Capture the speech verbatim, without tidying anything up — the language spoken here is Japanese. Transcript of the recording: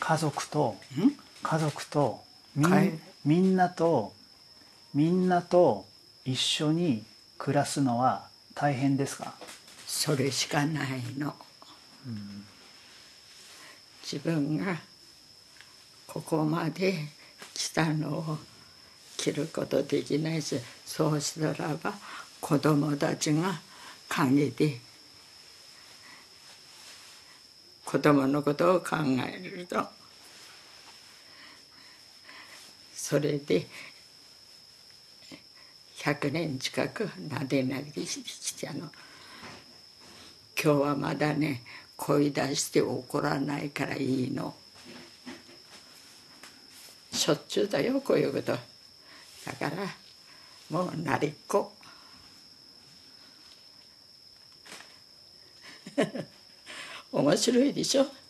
家族と家族とみかいんみんなとみんなと一緒に暮らすのは大変ですか？ それしかないの。自分がここまで来たのを切ることできないし、そうしたらば子供たちが陰で子供のことを考えると、それでひゃくねん近くなでなでしてきたの。今日はまだね、声出して怒らないからいいの。しょっちゅうだよ、こういうこと。だからもう慣れっこ。面白いでしょ。